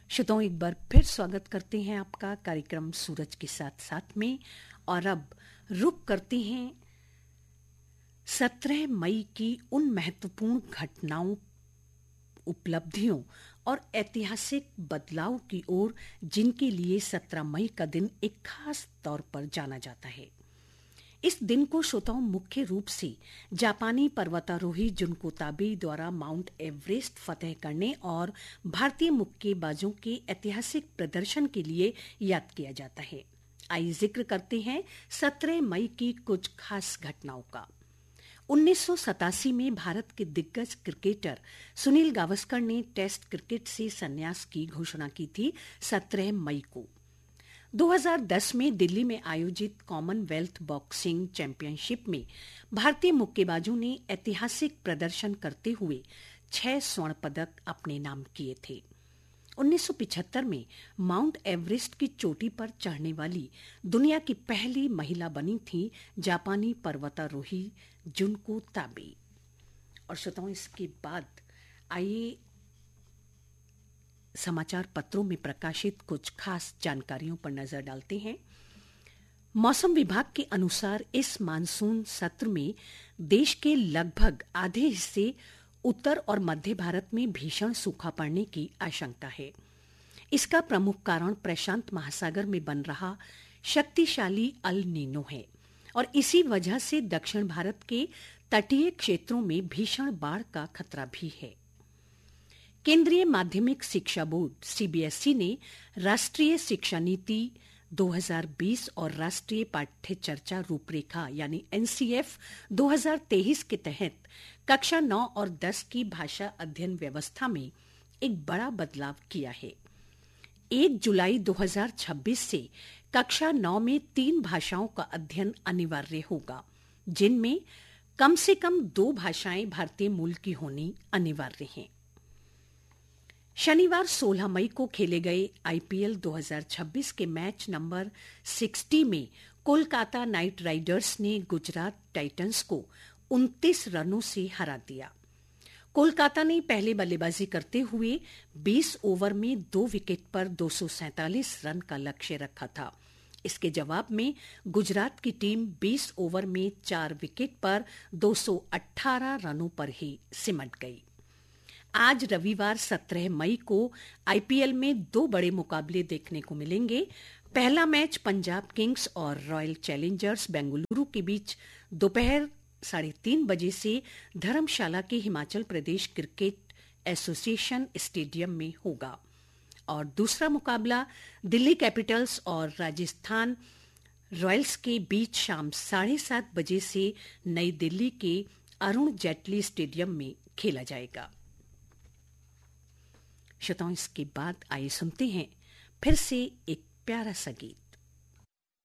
श्रोताओं, एक बार फिर स्वागत करते हैं आपका कार्यक्रम सूरज के साथ साथ में। और अब रुक करते हैं 17 मई की उन महत्वपूर्ण घटनाओं, उपलब्धियों और ऐतिहासिक बदलाव की ओर जिनके लिए 17 मई का दिन एक खास तौर पर जाना जाता है। इस दिन को श्रोताओं मुख्य रूप से जापानी पर्वतारोही जुनको ताबेई द्वारा माउंट एवरेस्ट फतह करने और भारतीय मुक्केबाजों के ऐतिहासिक प्रदर्शन के लिए याद किया जाता है। आइए जिक्र करते हैं 17 मई की कुछ खास घटनाओं का। 1987 में भारत के दिग्गज क्रिकेटर सुनील गावस्कर ने टेस्ट क्रिकेट से संन्यास की घोषणा की थी 17 मई को। 2010 में दिल्ली में आयोजित कॉमनवेल्थ बॉक्सिंग चैंपियनशिप में भारतीय मुक्केबाजों ने ऐतिहासिक प्रदर्शन करते हुए 6 स्वर्ण पदक अपने नाम किए थे। 1975 में माउंट एवरेस्ट की चोटी पर चढ़ने वाली दुनिया की पहली महिला बनी थी जापानी पर्वतारोही जुनको ताबेई। और श्रोताओं, इसके बाद आइए समाचार पत्रों में प्रकाशित कुछ खास जानकारियों पर नजर डालते हैं। मौसम विभाग के अनुसार इस मानसून सत्र में देश के लगभग आधे हिस्से उत्तर और मध्य भारत में भीषण सूखा पड़ने की आशंका है। इसका प्रमुख कारण प्रशांत महासागर में बन रहा शक्तिशाली अल नीनो है और इसी वजह से दक्षिण भारत के तटीय क्षेत्रों में भीषण बाढ़ का खतरा भी है। केंद्रीय माध्यमिक शिक्षा बोर्ड सीबीएसई ने राष्ट्रीय शिक्षा नीति 2020 और राष्ट्रीय पाठ्य चर्चा रूपरेखा यानी एनसीएफ 2023 के तहत कक्षा 9 और 10 की भाषा अध्ययन व्यवस्था में एक बड़ा बदलाव किया है। 1 जुलाई 2026 से कक्षा 9 में 3 भाषाओं का अध्ययन अनिवार्य होगा, जिनमें कम से कम 2 भाषाएं भारतीय मूल की होनी अनिवार्य हैं। शनिवार 16 मई को खेले गए आईपीएल 2026 के मैच नंबर 60 में कोलकाता नाइट राइडर्स ने गुजरात टाइटंस को 29 रनों से हरा दिया। कोलकाता ने पहले बल्लेबाजी करते हुए 20 ओवर में 2 विकेट पर 247 रन का लक्ष्य रखा था। इसके जवाब में गुजरात की टीम 20 ओवर में 4 विकेट पर 218 रनों पर ही सिमट गई। आज रविवार 17 मई को आईपीएल में 2 बड़े मुकाबले देखने को मिलेंगे। पहला मैच पंजाब किंग्स और रॉयल चैलेंजर्स बेंगलुरु के बीच दोपहर 3:30 बजे से धर्मशाला के Himachal Pradesh cricket association stadium में होगा और दूसरा मुकाबला दिल्ली कैपिटल्स और राजस्थान रॉयल्स के बीच शाम 7:30 बजे से नई दिल्ली के अरुण जेटली स्टेडियम में खेला जाएगा। श्रोताओं, इसके बाद आइए सुनते हैं फिर से एक प्यारा सा गीत।